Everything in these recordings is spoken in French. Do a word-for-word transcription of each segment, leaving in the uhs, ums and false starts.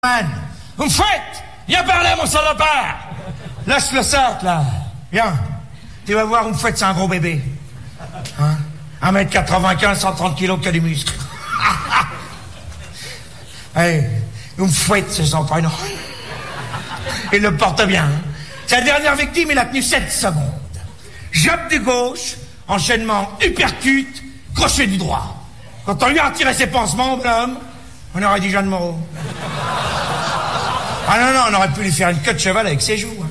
Man, vous me fouettez! Viens parler, mon salopard! Lâche le sac, là. Viens. Tu vas voir, vous me fouettez, c'est un gros bébé. Hein? un mètre quatre-vingt-quinze, cent trente kilos, qui a du muscle. Allez, vous me fouettez, c'est sans prénom. Il le porte bien. Hein? Sa dernière victime, il a tenu sept secondes. Jab du gauche, enchaînement uppercut, crochet du droit. Quand on lui a retiré ses pansements, bonhomme, on aurait dit Jeanne Moreau. Ah non, non, on aurait pu lui faire une queue de cheval avec ses joues. Hein.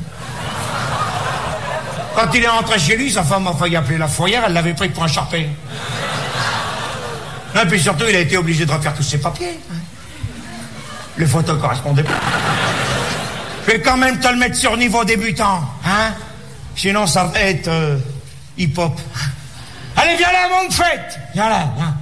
Quand il est rentré chez lui, sa femme m'a failli appeler la fourrière, elle l'avait pris pour un charpé. Et puis surtout, il a été obligé de refaire tous ses papiers. Hein. Les photos correspondaient pas. Je vais quand même te le mettre sur niveau débutant, hein. Sinon, ça va être euh, hip-hop. Allez, viens là, mon fête. Viens là, viens.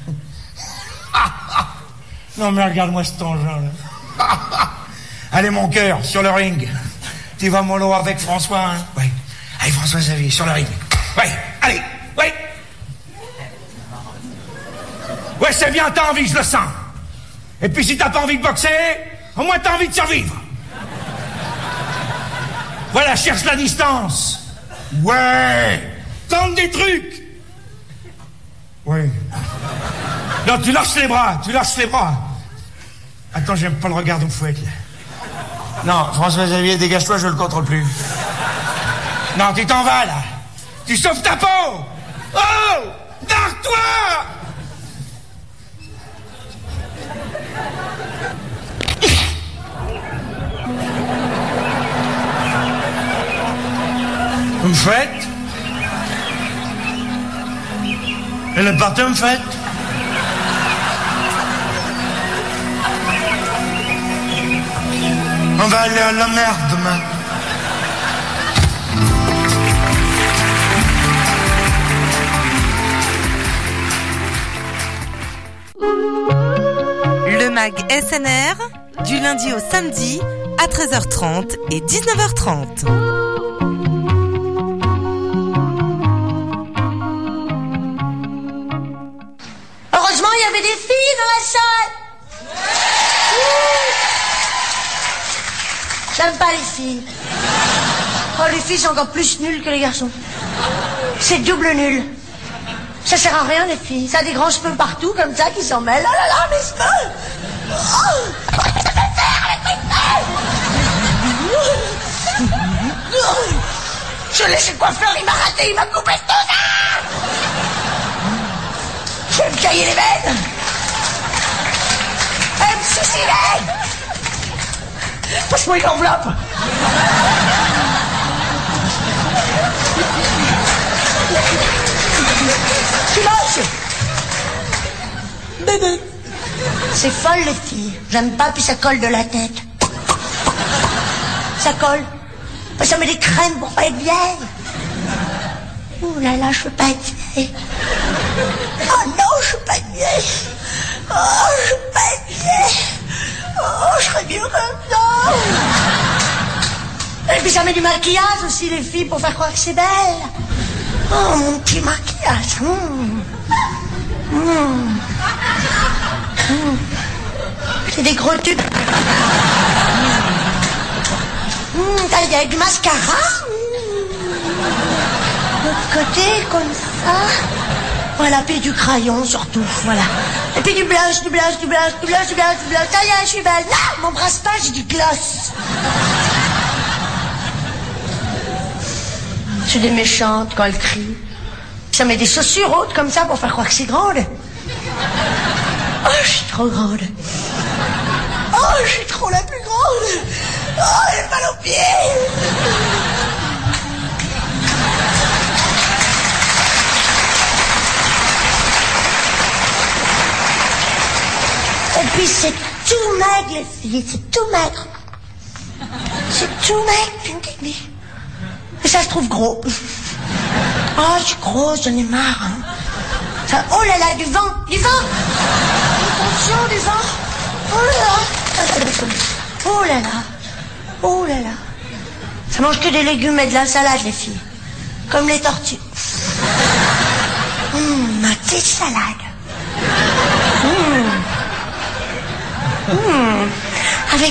Non, mais regarde-moi cet engin, là. Allez, mon cœur, sur le ring. Tu vas mollo avec François, hein? Oui. Allez, François Xavier, sur le ring. Oui, allez, oui. Ouais, c'est bien, t'as envie, je le sens. Et puis si t'as pas envie de boxer, au moins t'as envie de survivre. Voilà, cherche la distance. Ouais. Tente des trucs. Ouais. Non, tu lâches les bras, tu lâches les bras. Attends, j'aime pas le regard de me fouette, là. Non, François Xavier, dégage-toi, je le contrôle plus. Non, tu t'en vas, là. Tu sauves ta peau. Oh, darre-toi. Vous me faites? Et le partout me faites? On va aller à la merde demain. Le mag S N R, du lundi au samedi, à treize heures trente et dix-neuf heures trente. Heureusement, il y avait des filles dans la salle. J'aime pas les filles. Oh, les filles sont encore plus nulles que les garçons. C'est double nul. Ça sert à rien, les filles. Ça a des grands cheveux partout, comme ça, qui s'en mêlent. Oh là là, mes cheveux. Oh, qu'est-ce que je vais faire avec mes cheveux? Je l'ai chez le coiffeur, il m'a raté, il m'a coupé tout ça. Je vais me cailler les veines. Je vais me suicider. Passe-moi une enveloppe. Silence. Bébé. C'est folle, les filles. J'aime pas, puis ça colle de la tête. Ça colle. Ça met des crèmes pour pas être vieille. Ouh là là, je veux pas être vieille. Oh non, je veux pas être vieille. Oh, je veux pas être vieille. Oh, je serais mieux comme ça. Et puis ça met du maquillage aussi, les filles, pour faire croire que c'est belle. Oh, mon petit maquillage. Mmh. Mmh. Mmh. C'est des gros tubes. Mmh, il y a du mascara. De l'autre côté, comme ça. Voilà, puis du crayon surtout, voilà. Et puis du blush, du blush, du blush, du blush, du blush, du blush. Ça y est, je suis belle. Non, m'embrasse pas, j'ai du gloss. C'est des méchantes quand elles crient. Ça met des chaussures hautes comme ça pour faire croire que c'est grande. Oh, je suis trop grande. Oh, je suis trop la plus grande. Oh, j'ai mal aux pieds. Et puis c'est tout maigre, les filles, c'est tout maigre. C'est tout maigre, Pinky. Et ça se trouve gros. Oh, je suis grosse, j'en ai marre. Hein. Ça, oh là là, du vent, du vent. Attention, du vent. Oh là là. Oh là là. Oh là là. Ça mange que des légumes et de la salade, les filles. Comme les tortues. Mmh, ma petite salade. Mmh. Mmh.